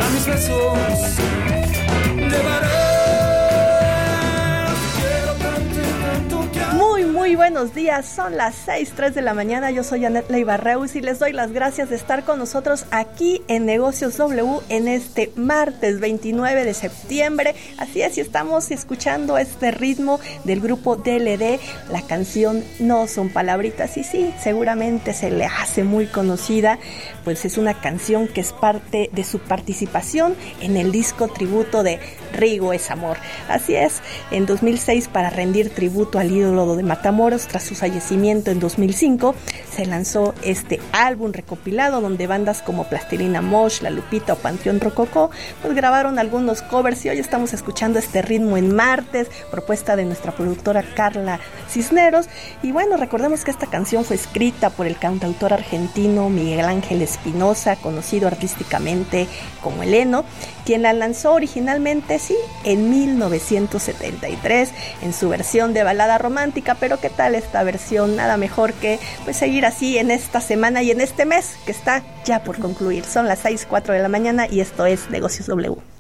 a mis besos llevaré. Muy buenos días, son las 6:03 de la mañana, yo soy Anet Leiva-Reus y les doy las gracias de estar con nosotros aquí en Negocios W en este martes 29 de septiembre. Así es, y estamos escuchando este ritmo del grupo DLD, la canción No Son Palabritas, y sí, seguramente se le hace muy conocida, pues es una canción que es parte de su participación en el disco tributo de Rigo es Amor. Así es, en 2006, para rendir tributo al ídolo de Matamoros tras su fallecimiento en 2005, se lanzó este álbum recopilado donde bandas como Plastilina Mosh, La Lupita o Panteón Rococó pues grabaron algunos covers, y hoy estamos escuchando este ritmo en martes, propuesta de nuestra productora Carla Cisneros. Y bueno, recordemos que esta canción fue escrita por el cantautor argentino Miguel Ángel Espinosa, conocido artísticamente como El Eno, quien la lanzó originalmente, sí, en 1973 en su versión de balada romántica. Pero ¿qué tal esta versión? Nada mejor que pues seguir así en esta semana y en este mes que está ya por concluir. Son las 6:04 de la mañana y esto es Negocios W.